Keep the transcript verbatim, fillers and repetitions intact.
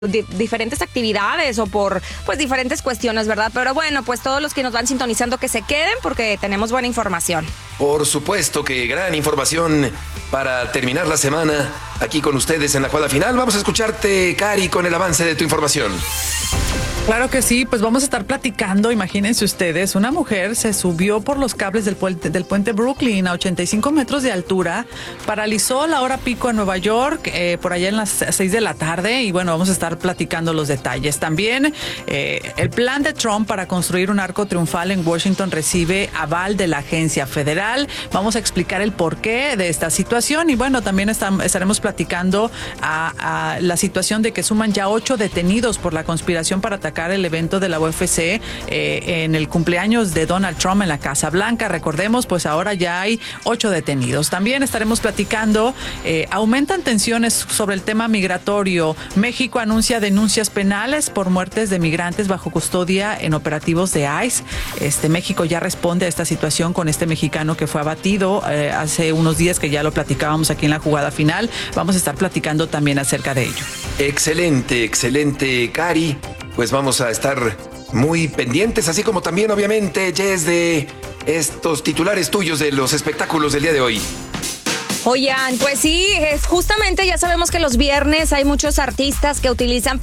Di- diferentes actividades o por pues diferentes cuestiones, ¿verdad? Pero bueno, pues todos los que nos van sintonizando que se queden porque tenemos buena información. Por supuesto que gran información para terminar la semana aquí con ustedes en la jugada final. Vamos a escucharte, Cari, con el avance de tu información. Claro que sí, pues vamos a estar platicando, imagínense ustedes, una mujer se subió por los cables del puente, del puente Brooklyn a ochenta y cinco metros de altura, paralizó la hora pico en Nueva York, eh, por allá en las seis de la tarde, y bueno, vamos a estar platicando los detalles. También eh, el plan de Trump para construir un arco triunfal en Washington recibe aval de la agencia federal. Vamos a explicar el porqué de esta situación y bueno, también estamos, estaremos platicando a, a la situación de que suman ya ocho detenidos por la conspiración para atacar el evento de la U F C eh, en el cumpleaños de Donald Trump en la Casa Blanca. Recordemos, pues ahora ya hay ocho detenidos. También estaremos platicando, eh, aumentan tensiones sobre el tema migratorio. México anuncia denuncias penales por muertes de migrantes bajo custodia en operativos de ICE. Este, México ya responde a esta situación con este mexicano que fue abatido eh, hace unos días, que ya lo platicábamos aquí en la jugada final. Vamos a estar platicando también acerca de ello. Excelente, excelente, Cari. Pues vamos a estar muy pendientes, así como también, obviamente, Jess, de estos titulares tuyos de los espectáculos del día de hoy. Oigan, pues sí, es justamente ya sabemos que los viernes hay muchos artistas que utilizan